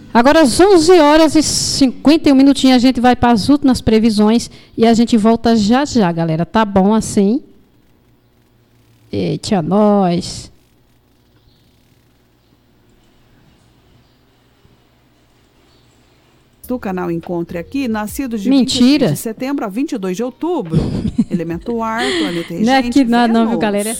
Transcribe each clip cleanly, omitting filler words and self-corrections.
Agora às 11 horas e 51 minutinhos a gente vai para as últimas previsões e a gente volta já já, galera. Tá bom assim? Eita, nós. Do canal Encontre Aqui, nascidos de Mentira. 23 de setembro a 22 de outubro. Elemento ar, planeta regente, não é que nada não, viu, Vênus. galera?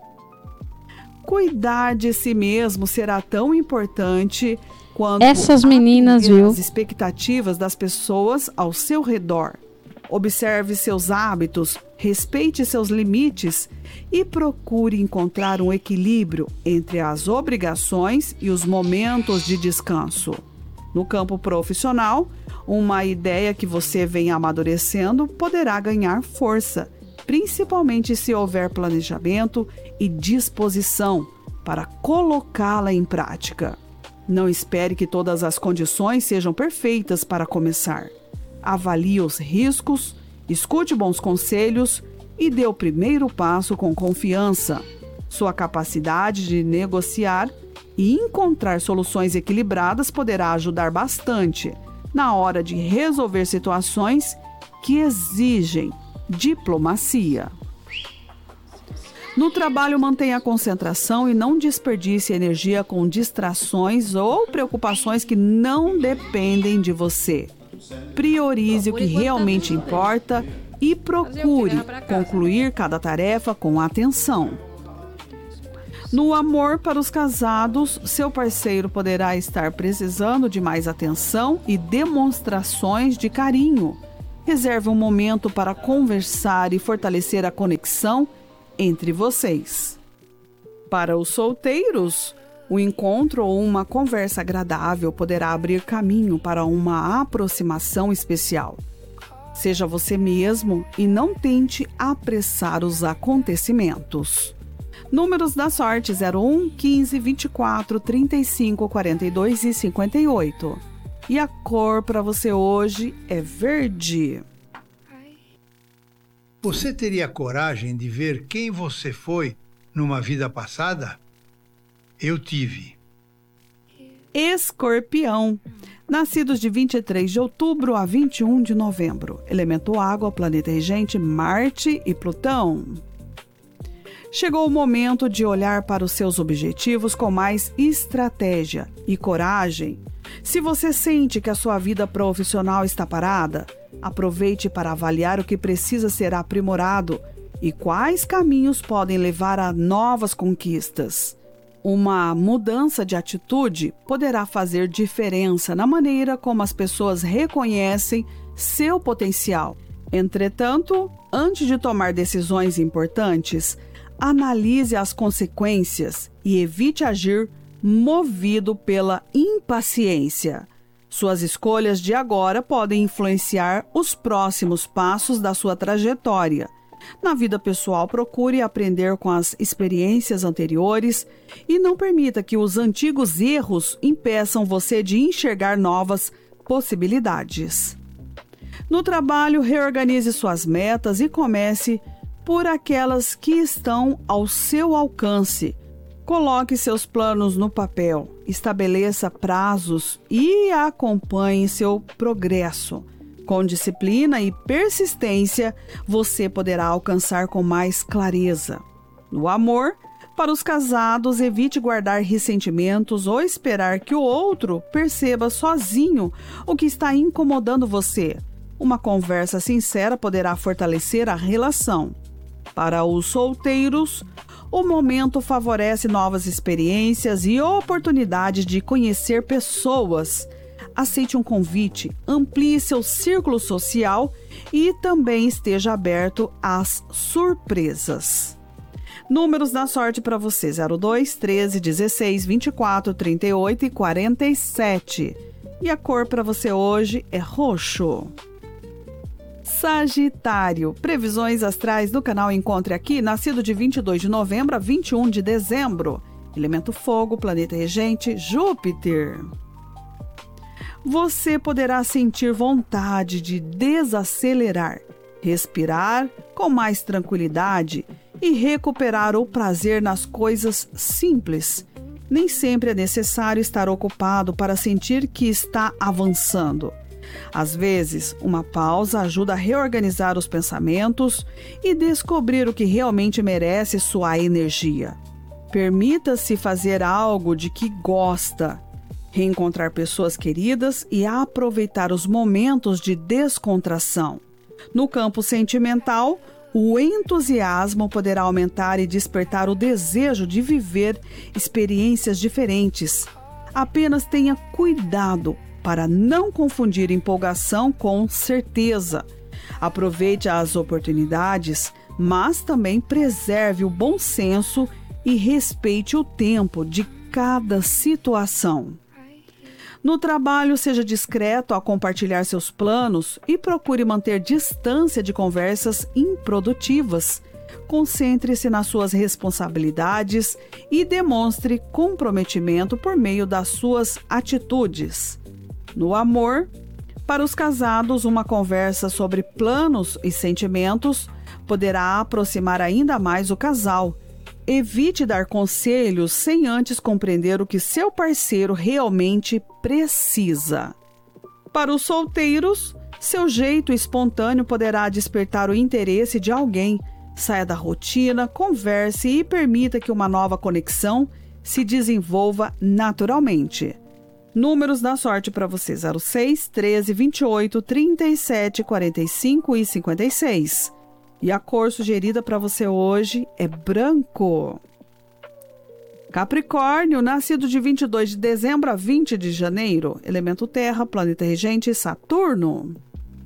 Cuidar de si mesmo será tão importante quanto essas meninas, atender viu? as expectativas das pessoas ao seu redor. Observe seus hábitos, respeite seus limites e procure encontrar um equilíbrio entre as obrigações e os momentos de descanso. No campo profissional, uma ideia que você vem amadurecendo poderá ganhar força, principalmente se houver planejamento e disposição para colocá-la em prática. Não espere que todas as condições sejam perfeitas para começar. Avalie os riscos, escute bons conselhos e dê o primeiro passo com confiança. Sua capacidade de negociar e encontrar soluções equilibradas poderá ajudar bastante na hora de resolver situações que exigem diplomacia. No trabalho, mantenha a concentração e não desperdice energia com distrações ou preocupações que não dependem de você. Priorize o que realmente importa e procure concluir cada tarefa com atenção. No amor, para os casados, seu parceiro poderá estar precisando de mais atenção e demonstrações de carinho. Reserve um momento para conversar e fortalecer a conexão entre vocês. Para os solteiros, o encontro ou uma conversa agradável poderá abrir caminho para uma aproximação especial. Seja você mesmo e não tente apressar os acontecimentos. Números da sorte: 01, 15, 24, 35, 42 e 58. E a cor para você hoje é verde. Você teria coragem de ver quem você foi numa vida passada? Eu tive. Escorpião. Nascidos de 23 de outubro a 21 de novembro. Elemento água, planeta regente, Marte e Plutão. Chegou o momento de olhar para os seus objetivos com mais estratégia e coragem. Se você sente que a sua vida profissional está parada, aproveite para avaliar o que precisa ser aprimorado e quais caminhos podem levar a novas conquistas. Uma mudança de atitude poderá fazer diferença na maneira como as pessoas reconhecem seu potencial. Entretanto, antes de tomar decisões importantes, analise as consequências e evite agir movido pela impaciência. Suas escolhas de agora podem influenciar os próximos passos da sua trajetória. Na vida pessoal, procure aprender com as experiências anteriores e não permita que os antigos erros impeçam você de enxergar novas possibilidades. No trabalho, reorganize suas metas e comece por aquelas que estão ao seu alcance. Coloque seus planos no papel, estabeleça prazos e acompanhe seu progresso. Com disciplina e persistência, você poderá alcançar com mais clareza. No amor, para os casados, evite guardar ressentimentos ou esperar que o outro perceba sozinho o que está incomodando você. Uma conversa sincera poderá fortalecer a relação. Para os solteiros, o momento favorece novas experiências e oportunidades de conhecer pessoas. Aceite um convite, amplie seu círculo social e também esteja aberto às surpresas. Números da sorte para você: 02, 13, 16, 24, 38 e 47. E a cor para você hoje é roxo. Sagitário, previsões astrais do canal Encontre Aqui, nascido de 22 de novembro a 21 de dezembro. Elemento fogo, planeta regente, Júpiter. Você poderá sentir vontade de desacelerar, respirar com mais tranquilidade e recuperar o prazer nas coisas simples. Nem sempre é necessário estar ocupado para sentir que está avançando. Às vezes, uma pausa ajuda a reorganizar os pensamentos e descobrir o que realmente merece sua energia. Permita-se fazer algo de que gosta, reencontrar pessoas queridas e aproveitar os momentos de descontração. No campo sentimental, o entusiasmo poderá aumentar e despertar o desejo de viver experiências diferentes. Apenas tenha cuidado para não confundir empolgação com certeza. Aproveite as oportunidades, mas também preserve o bom senso e respeite o tempo de cada situação. No trabalho, seja discreto ao compartilhar seus planos e procure manter distância de conversas improdutivas. Concentre-se nas suas responsabilidades e demonstre comprometimento por meio das suas atitudes. No amor, para os casados, uma conversa sobre planos e sentimentos poderá aproximar ainda mais o casal. Evite dar conselhos sem antes compreender o que seu parceiro realmente precisa. Para os solteiros, seu jeito espontâneo poderá despertar o interesse de alguém. Saia da rotina, converse e permita que uma nova conexão se desenvolva naturalmente. Números da sorte para você: 06, 13, 28, 37, 45 e 56. E a cor sugerida para você hoje é branco. Capricórnio, nascido de 22 de dezembro a 20 de janeiro, elemento terra, planeta regente Saturno.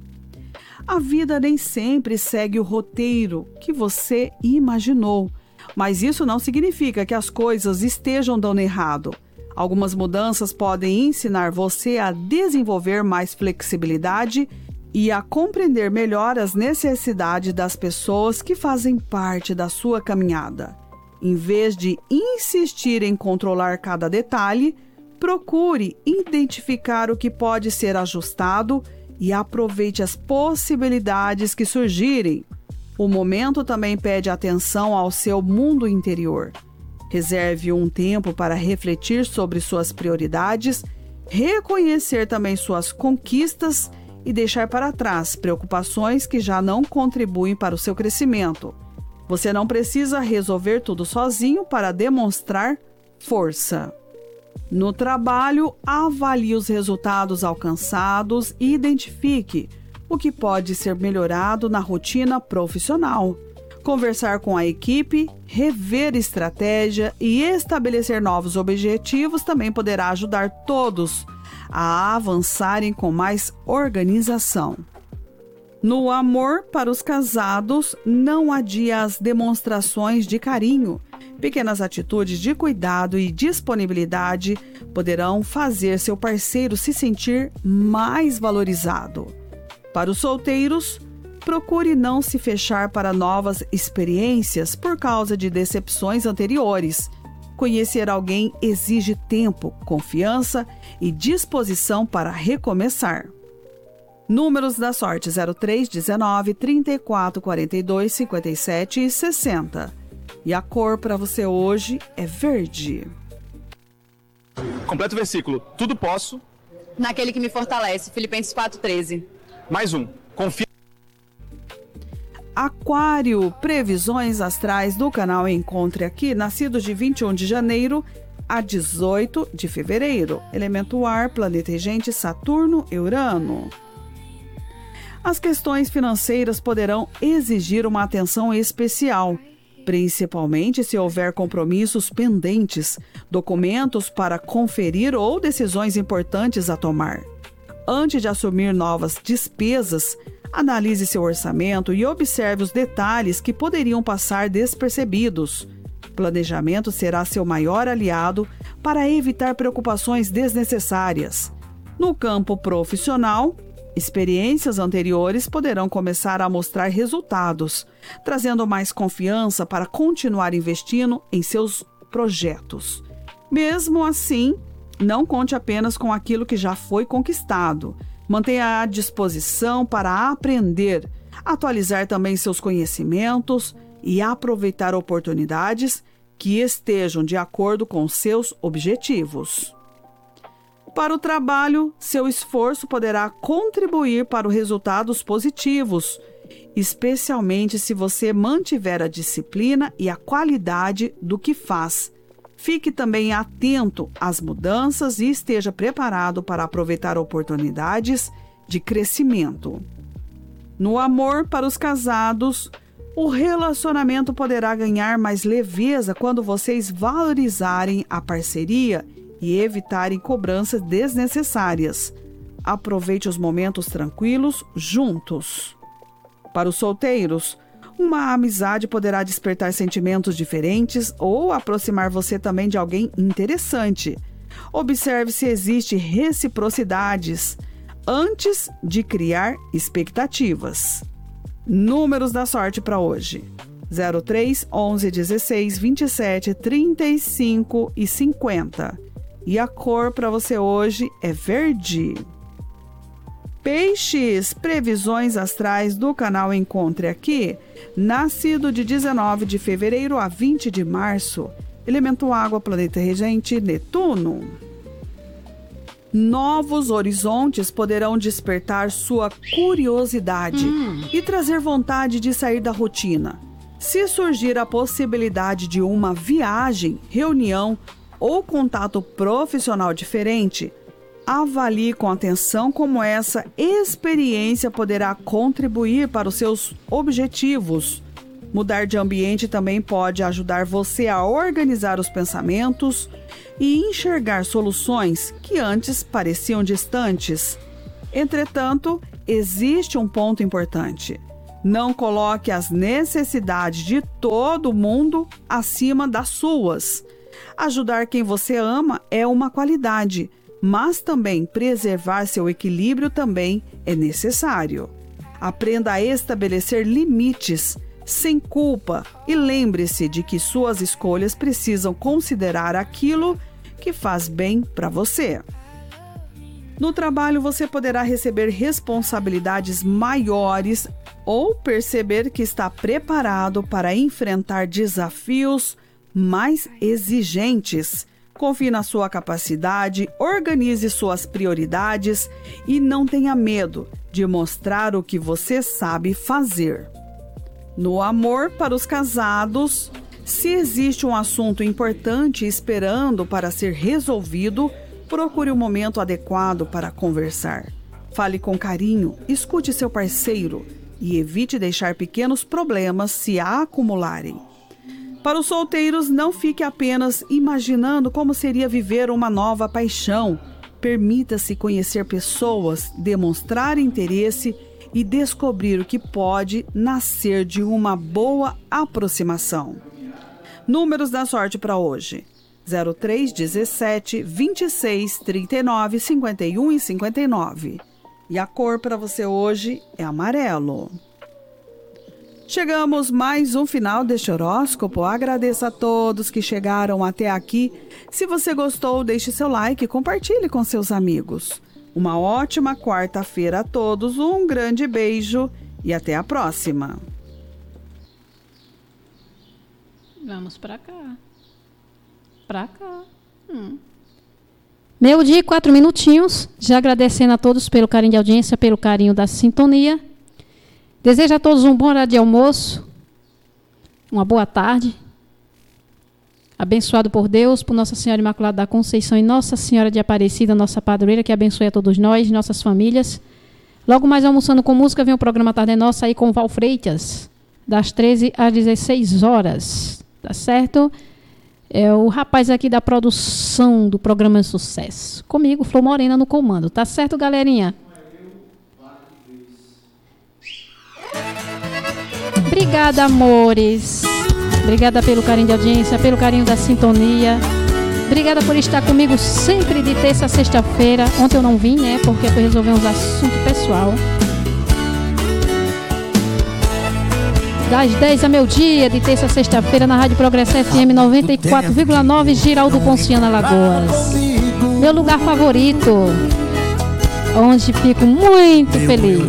A vida nem sempre segue o roteiro que você imaginou, mas isso não significa que as coisas estejam dando errado. Algumas mudanças podem ensinar você a desenvolver mais flexibilidade e a compreender melhor as necessidades das pessoas que fazem parte da sua caminhada. Em vez de insistir em controlar cada detalhe, procure identificar o que pode ser ajustado e aproveite as possibilidades que surgirem. O momento também pede atenção ao seu mundo interior. Reserve um tempo para refletir sobre suas prioridades, reconhecer também suas conquistas e deixar para trás preocupações que já não contribuem para o seu crescimento. Você não precisa resolver tudo sozinho para demonstrar força. No trabalho, avalie os resultados alcançados e identifique o que pode ser melhorado na rotina profissional. Conversar com a equipe, rever estratégia e estabelecer novos objetivos também poderá ajudar todos a avançarem com mais organização. No amor, para os casados, não adie as demonstrações de carinho. Pequenas atitudes de cuidado e disponibilidade poderão fazer seu parceiro se sentir mais valorizado. Para os solteiros, procure não se fechar para novas experiências por causa de decepções anteriores. Conhecer alguém exige tempo, confiança e disposição para recomeçar. Números da sorte: 03, 19, 34, 42, 57 e 60. E a cor para você hoje é verde. Completa o versículo. Tudo posso naquele que me fortalece. Filipenses 4:13. Mais um. Confia. Aquário, previsões astrais do canal Encontre Aqui, nascidos de 21 de janeiro a 18 de fevereiro. Elemento ar, planeta regente Saturno e Urano. As questões financeiras poderão exigir uma atenção especial, principalmente se houver compromissos pendentes, documentos para conferir ou decisões importantes a tomar. Antes de assumir novas despesas, analise seu orçamento e observe os detalhes que poderiam passar despercebidos. Planejamento será seu maior aliado para evitar preocupações desnecessárias. No campo profissional, experiências anteriores poderão começar a mostrar resultados, trazendo mais confiança para continuar investindo em seus projetos. Mesmo assim, não conte apenas com aquilo que já foi conquistado. Mantenha à disposição para aprender, atualizar também seus conhecimentos e aproveitar oportunidades que estejam de acordo com seus objetivos. Para o trabalho, seu esforço poderá contribuir para os resultados positivos, especialmente se você mantiver a disciplina e a qualidade do que faz. Fique também atento às mudanças e esteja preparado para aproveitar oportunidades de crescimento. No amor, para os casados, o relacionamento poderá ganhar mais leveza quando vocês valorizarem a parceria e evitarem cobranças desnecessárias. Aproveite os momentos tranquilos juntos. Para os solteiros, uma amizade poderá despertar sentimentos diferentes ou aproximar você também de alguém interessante. Observe se existe reciprocidades antes de criar expectativas. Números da sorte para hoje: 03, 11, 16, 27, 35 e 50. E a cor para você hoje é verde. Peixes, previsões astrais do canal Encontre Aqui. Nascido de 19 de fevereiro a 20 de março. Elemento água, planeta regente, Netuno. Novos horizontes poderão despertar sua curiosidade e trazer vontade de sair da rotina. Se surgir a possibilidade de uma viagem, reunião ou contato profissional diferente, avalie com atenção como essa experiência poderá contribuir para os seus objetivos. Mudar de ambiente também pode ajudar você a organizar os pensamentos e enxergar soluções que antes pareciam distantes. Entretanto, existe um ponto importante. Não coloque as necessidades de todo mundo acima das suas. Ajudar quem você ama é uma qualidade, mas também preservar seu equilíbrio também é necessário. Aprenda a estabelecer limites, sem culpa, e lembre-se de que suas escolhas precisam considerar aquilo que faz bem para você. No trabalho, você poderá receber responsabilidades maiores ou perceber que está preparado para enfrentar desafios mais exigentes. Confie na sua capacidade, organize suas prioridades e não tenha medo de mostrar o que você sabe fazer. No amor, para os casados, se existe um assunto importante esperando para ser resolvido, procure um momento adequado para conversar. Fale com carinho, escute seu parceiro e evite deixar pequenos problemas se acumularem. Para os solteiros, não fique apenas imaginando como seria viver uma nova paixão. Permita-se conhecer pessoas, demonstrar interesse e descobrir o que pode nascer de uma boa aproximação. Números da sorte para hoje: 03, 17, 26, 39, 51 e 59. E a cor para você hoje é amarelo. Chegamos mais um final deste horóscopo. Agradeço a todos que chegaram até aqui. Se você gostou, deixe seu like e compartilhe com seus amigos. Uma ótima quarta-feira a todos, um grande beijo e até a próxima. Vamos pra cá. Pra cá. Meio-dia e 4 minutinhos. Já agradecendo a todos pelo carinho de audiência, pelo carinho da sintonia. Desejo a todos um bom horário de almoço. Uma boa tarde. Abençoado por Deus, por Nossa Senhora Imaculada da Conceição e Nossa Senhora de Aparecida, nossa padroeira, que abençoe a todos nós, nossas famílias. Logo mais almoçando com música, vem o programa Tarde é Nossa aí com Val Freitas, das 13 às 16 horas. Tá certo? É o rapaz aqui da produção do programa Sucesso. Comigo, Flor Morena no comando. Tá certo, galerinha? Obrigada, amores. Obrigada pelo carinho de audiência, pelo carinho da sintonia. Obrigada por estar comigo sempre de terça a sexta-feira. Ontem eu não vim, né? Porque fui resolver uns assuntos pessoal. Das 10 a meio-dia, de terça a sexta-feira, na Rádio Progresso FM 94,9, Giraldo Ponciano, Alagoas. Meu lugar favorito, onde fico muito feliz.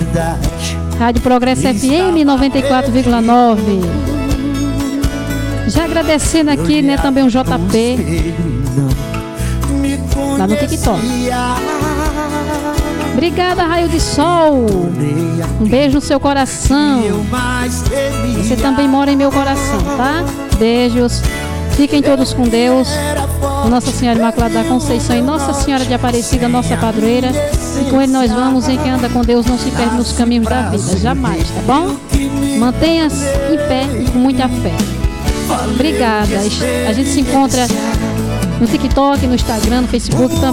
Rádio Progresso FM 94,9. Já agradecendo aqui, né, também o JP, lá no TikTok. Obrigada, Raio de Sol. Um beijo no seu coração. Você também mora em meu coração, tá? Beijos. Fiquem todos com Deus. Nossa Senhora Imaculada da Conceição e Nossa Senhora de Aparecida, nossa padroeira. E com ele nós vamos, e quem anda com Deus não se perde nos caminhos da vida, jamais, tá bom? Mantenha-se em pé e com muita fé. Obrigada. A gente se encontra no TikTok, no Instagram, no Facebook também.